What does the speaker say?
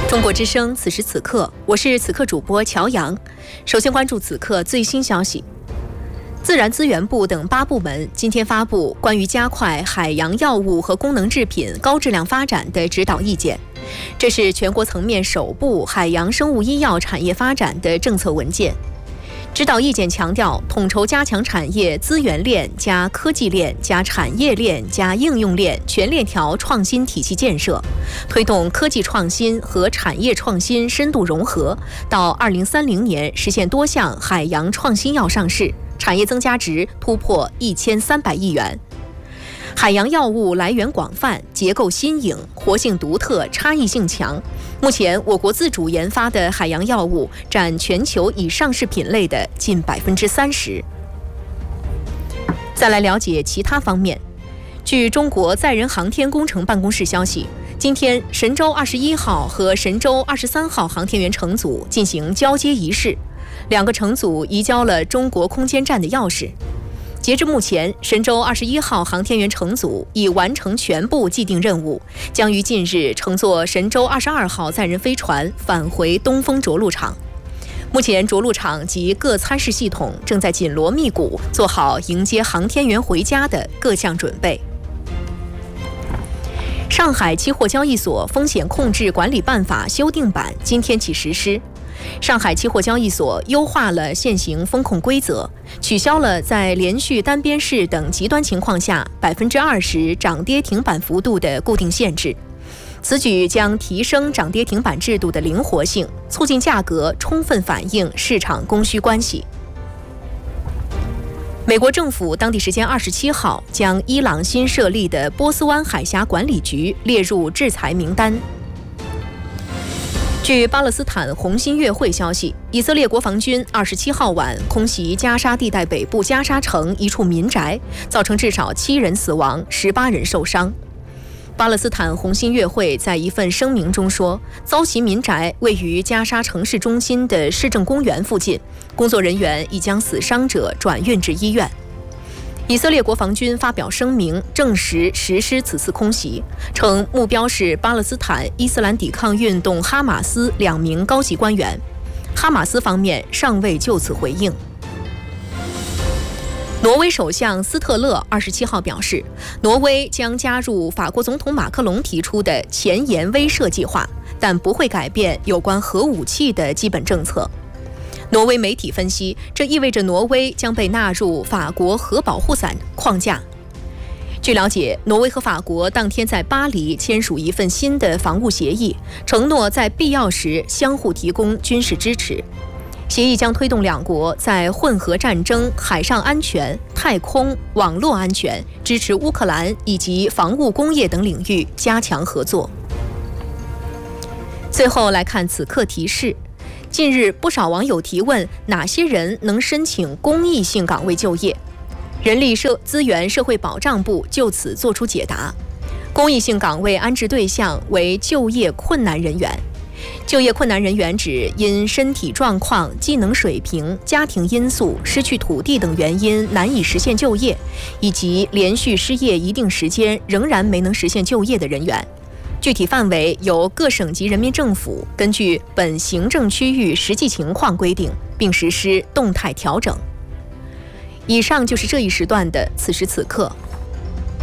中国之声，此时此刻，我是此刻主播乔阳。首先关注此刻最新消息。自然资源部等8部门今天发布关于加快海洋药物和功能制品高质量发展的指导意见，这是全国层面首部海洋生物医药产业发展的政策文件。指导意见强调，统筹加强产业资源链加科技链加产业链加应用链全链条创新体系建设，推动科技创新和产业创新深度融合，到2030年实现多项海洋创新药上市，产业增加值突破1300亿元。海洋药物来源广泛，结构新颖，活性独特，差异性强。目前，我国自主研发的海洋药物占全球已上市品类的近30%。再来了解其他方面。据中国载人航天工程办公室消息，今天神舟21号和神舟23号航天员乘组进行交接仪式，2个乘组移交了中国空间站的钥匙。截至目前，神舟21号航天员乘组已完成全部既定任务，将于近日乘坐神舟22号载人飞船返回东风着陆场。目前，着陆场及各参试系统正在紧锣密鼓做好迎接航天员回家的各项准备。上海期货交易所风险控制管理办法修订版今天起实施。上海期货交易所优化了现行风控规则，取消了在连续单边市等极端情况下20%涨跌停板幅度的固定限制。此举将提升涨跌停板制度的灵活性，促进价格充分反映市场供需关系。美国政府当地时间27号将伊朗新设立的波斯湾海峡管理局列入制裁名单。据巴勒斯坦红新月会消息，以色列国防军27号晚空袭加沙地带北部加沙城一处民宅，造成至少7人死亡，18人受伤。巴勒斯坦红新月会在一份声明中说，遭袭民宅位于加沙城市中心的市政公园附近，工作人员已将死伤者转运至医院。以色列国防军发表声明，证实实施此次空袭，称目标是巴勒斯坦伊斯兰抵抗运动哈马斯2名高级官员。哈马斯方面尚未就此回应。挪威首相斯特勒27号表示，挪威将加入法国总统马克龙提出的前沿威慑计划，但不会改变有关核武器的基本政策。挪威媒体分析，这意味着挪威将被纳入法国核保护伞框架。据了解，挪威和法国当天在巴黎签署一份新的防务协议，承诺在必要时相互提供军事支持。协议将推动2国在混合战争、海上安全、太空、网络安全、支持乌克兰以及防务工业等领域加强合作。最后来看此刻提示。近日，不少网友提问哪些人能申请公益性岗位就业，人力资源社会保障部就此作出解答。公益性岗位安置对象为就业困难人员。就业困难人员指因身体状况、技能水平、家庭因素、失去土地等原因难以实现就业，以及连续失业一定时间仍然没能实现就业的人员。具体范围由各省级人民政府根据本行政区域实际情况规定，并实施动态调整。以上就是这一时段的此时此刻，